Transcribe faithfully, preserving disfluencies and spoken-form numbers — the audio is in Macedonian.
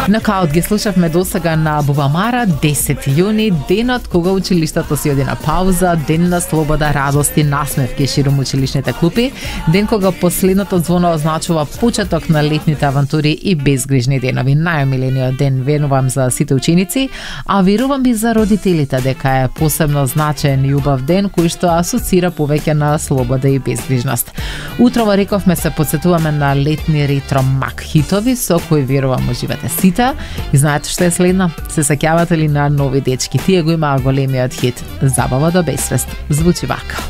На Каут ги слушавме досега на Бубамара, десети јуни, денот кога училиштето си оди на пауза, ден на слобода, радост и насмевки ширум училишните клупи, ден кога последното звоно означува почеток на летните авантури и безгрижни денови. Најомилениот ден верувам за сите ученици, а верувам и за родителите дека е посебно значаен и убав ден кој што асоцира повеќе на слобода и безгрижност. Утрово рековме се подсетуваме на летни ретро мак хитови со кои верувам уживате сите. И знаете што е следно? Се сеќавате ли на Нови дечки? Тие го имаа големиот хит Забава до безсвест. Звучи вака.